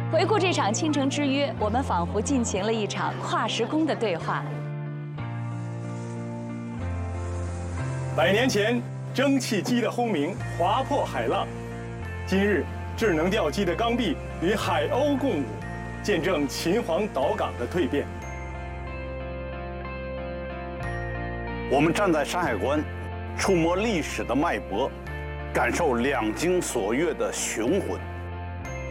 回顾这场倾城之约，我们仿佛进行了一场跨时空的对话。 100年前，蒸汽机的轰鸣划破海浪；今日，智能吊机的钢臂与海鸥共舞，见证秦皇岛港的蜕变。 我们站在山海关，触摸历史的脉搏，感受两京锁月的雄浑。